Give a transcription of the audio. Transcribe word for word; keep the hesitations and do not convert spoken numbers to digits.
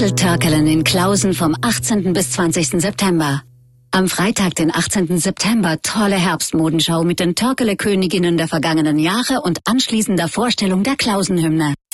Little Türkelen in Klausen vom achtzehnten bis zwanzigsten September. Am Freitag, den achtzehnten September, tolle Herbstmodenschau mit den Türkele-Königinnen der vergangenen Jahre und anschließender Vorstellung der Klausenhymne.